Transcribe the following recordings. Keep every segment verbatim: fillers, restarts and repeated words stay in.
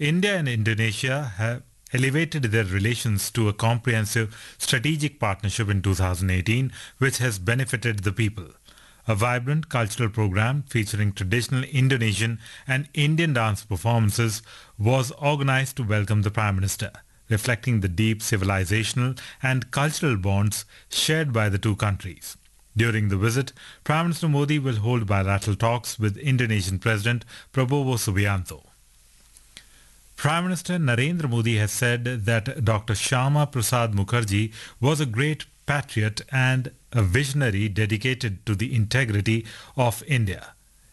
India and Indonesia have elevated their relations to a comprehensive strategic partnership in two thousand eighteen, which has benefited the people. A vibrant cultural program featuring traditional Indonesian and Indian dance performances was organized to welcome the Prime Minister, reflecting the deep civilizational and cultural bonds shared by the two countries. During the visit, Prime Minister Modi will hold bilateral talks with Indonesian President Prabowo Subianto. Prime Minister Narendra Modi has said that Doctor Shyama Prasad Mukherjee was a great patriot and a visionary dedicated to the integrity of India.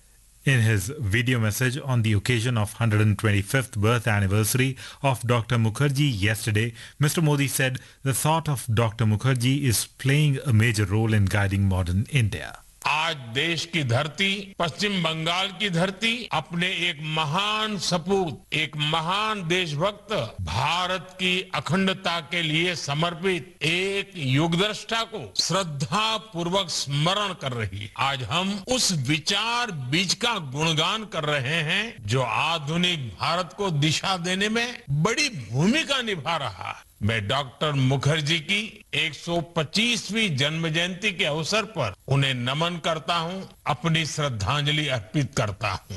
In his video message on the occasion of one hundred twenty-fifth birth anniversary of Doctor Mukherjee yesterday, Mister Modi said the thought of Doctor Mukherjee is playing a major role in guiding modern India. आज देश की धरती पश्चिम बंगाल की धरती अपने एक महान सपूत एक महान देशभक्त भारत की अखंडता के लिए समर्पित एक युगदृष्टा को श्रद्धा पूर्वक स्मरण कर रही है। आज हम उस विचार बीज का गुणगान कर रहे हैं जो आधुनिक भारत को दिशा देने में बड़ी भूमिका निभा रहा है। मैं डॉक्टर मुखर्जी की एक सौ पच्चीसवीं जन्म जयंती के अवसर पर उन्हें नमन करता हूं, अपनी श्रद्धांजलि अर्पित करता हूं।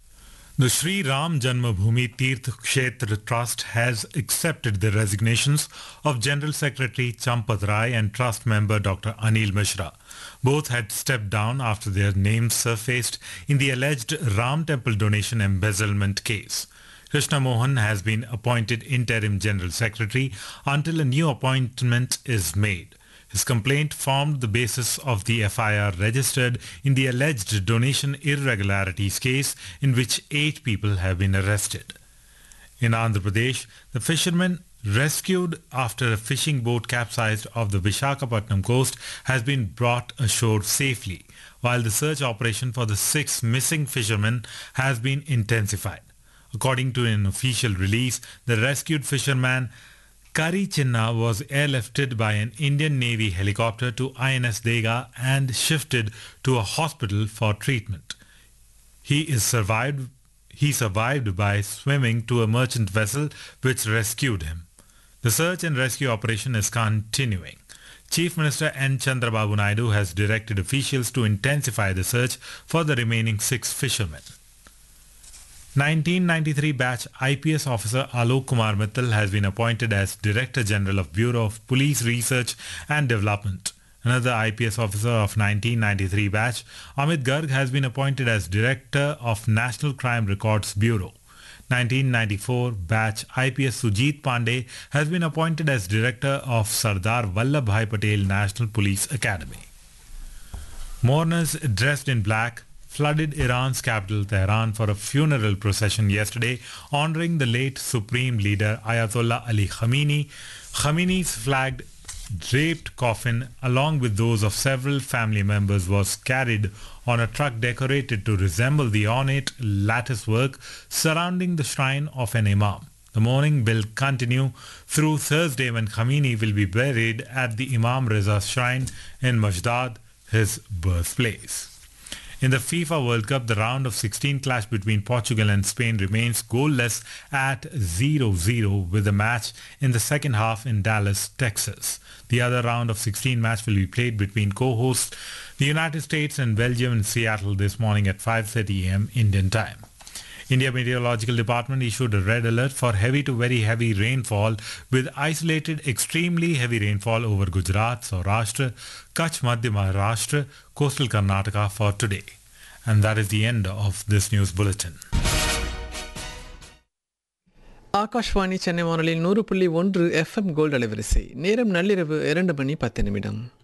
The Sri Ram Janmabhoomi Tirth Kshetra Trust has accepted the resignations of General Secretary Champat Rai and Trust member Doctor Anil Mishra. Both had stepped down after their names surfaced in the alleged Ram Temple donation embezzlement case. Krishna Mohan has been appointed interim General Secretary until a new appointment is made. His complaint formed the basis of the F I R registered in the alleged donation irregularities case in which eight people have been arrested. In Andhra Pradesh, the fishermen rescued after a fishing boat capsized off the Visakhapatnam coast has been brought ashore safely, while the search operation for the six missing fishermen has been intensified. According to an official release, the rescued fisherman Kari Chinna was airlifted by an Indian Navy helicopter to I N S Dega and shifted to a hospital for treatment. He is survived he survived by swimming to a merchant vessel which rescued him. The search and rescue operation is continuing. Chief Minister N. Chandrababu Naidu has directed officials to intensify the search for the remaining six fishermen. nineteen ninety-three batch I P S officer Alok Kumar Mittal has been appointed as Director General of Bureau of Police Research and Development. Another I P S officer of nineteen ninety-three batch, Amit Garg, has been appointed as Director of National Crime Records Bureau. nineteen ninety-four batch I P S Sujit Pandey has been appointed as Director of Sardar Vallabhbhai Patel National Police Academy. Mourners dressed in black flooded Iran's capital Tehran for a funeral procession yesterday, honoring the late Supreme Leader Ayatollah Ali Khamenei. Khamenei's flagged draped coffin, along with those of several family members, was carried on a truck decorated to resemble the ornate lattice work surrounding the shrine of an imam. The mourning will continue through Thursday, when Khamenei will be buried at the Imam Reza shrine in Mashdad, his birthplace. In the FIFA World Cup, the round of sixteen clash between Portugal and Spain remains goalless at zero zero, with a match in the second half in Dallas, Texas. The other round of sixteen match will be played between co-hosts the United States and Belgium in Seattle this morning at five thirty a m Indian time. India Meteorological Department issued a red alert for heavy to very heavy rainfall, with isolated extremely heavy rainfall over Gujarat, Saurashtra, Kutch, Madhya Maharashtra, coastal Karnataka for today. And that is the end of this news bulletin. Akashvani Chennai வானொலியில் நூறு புள்ளி ஒன்று FM gold அலைவரிசை. நேரம் நள்ளிரவு இரண்டு மணி பத்து நிமிடம்.